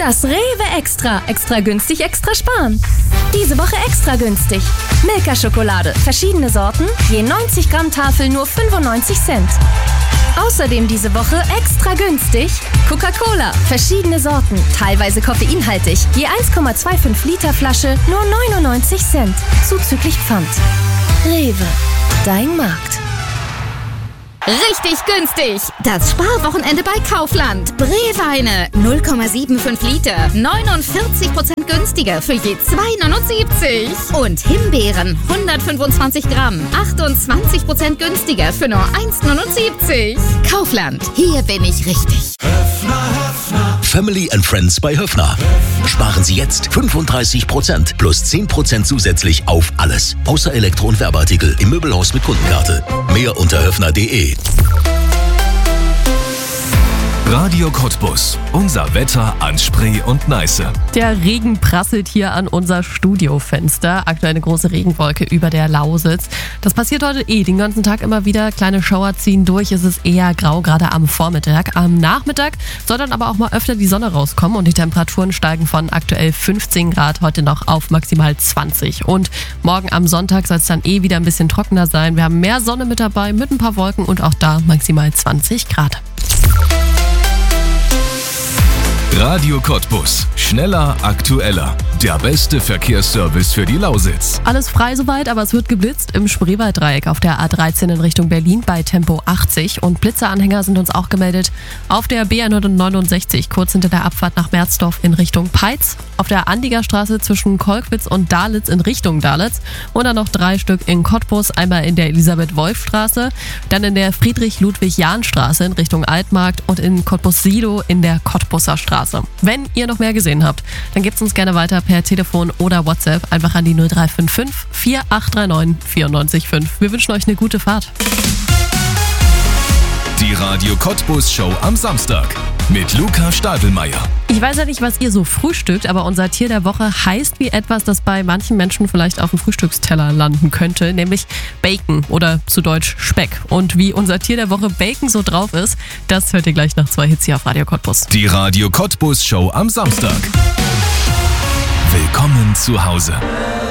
Das Rewe Extra. Extra günstig, extra sparen. Diese Woche extra günstig. Milka-Schokolade, verschiedene Sorten, je 90 Gramm Tafel nur 95 Cent. Außerdem diese Woche extra günstig Coca-Cola, verschiedene Sorten, teilweise koffeinhaltig, je 1,25 Liter Flasche nur 99 Cent, zuzüglich Pfand. Rewe, dein Markt. Richtig günstig! Das Sparwochenende bei Kaufland. Breweine 0,75 Liter, 49% günstiger für je 2,79. Und Himbeeren 125 Gramm, 28% günstiger für nur 1,79. Kaufland, hier bin ich richtig. Family and Friends bei Höffner. Sparen Sie jetzt 35% plus 10% zusätzlich auf alles. Außer Elektro- und Werbeartikel im Möbelhaus mit Kundenkarte. Mehr unter höffner.de. Radio Cottbus. Unser Wetter an Spree und Neiße. Der Regen prasselt hier an unser Studiofenster. Aktuell eine große Regenwolke über der Lausitz. Das passiert heute den ganzen Tag immer wieder. Kleine Schauer ziehen durch. Es ist eher grau, gerade am Vormittag. Am Nachmittag soll dann aber auch mal öfter die Sonne rauskommen und die Temperaturen steigen von aktuell 15 Grad heute noch auf maximal 20. Und morgen am Sonntag soll es dann wieder ein bisschen trockener sein. Wir haben mehr Sonne mit dabei, mit ein paar Wolken und auch da maximal 20 Grad. Radio Cottbus. Schneller, aktueller. Der beste Verkehrsservice für die Lausitz. Alles frei soweit, aber es wird geblitzt im Spreewalddreieck auf der A13 in Richtung Berlin bei Tempo 80. Und Blitzeranhänger sind uns auch gemeldet auf der B169, kurz hinter der Abfahrt nach Merzdorf in Richtung Peitz. Auf der Andiger Straße zwischen Kolkwitz und Dalitz in Richtung Dalitz. Und dann noch 3 Stück in Cottbus, einmal in der Elisabeth-Wolf-Straße, dann in der Friedrich-Ludwig-Jahn-Straße in Richtung Altmarkt und in Cottbus-Silo in der Cottbuser Straße. Wenn ihr noch mehr gesehen habt, dann gebt es uns gerne weiter per Telefon oder WhatsApp einfach an die 0355 4839 94,5. Wir wünschen euch eine gute Fahrt. Die Radio Cottbus Show am Samstag mit Luca Stadelmeier. Ich weiß ja nicht, was ihr so frühstückt, aber unser Tier der Woche heißt wie etwas, das bei manchen Menschen vielleicht auf dem Frühstücksteller landen könnte, nämlich Bacon oder zu Deutsch Speck. Und wie unser Tier der Woche Bacon so drauf ist, das hört ihr gleich nach 2 Hits hier auf Radio Cottbus. Die Radio Cottbus Show am Samstag. Willkommen zu Hause.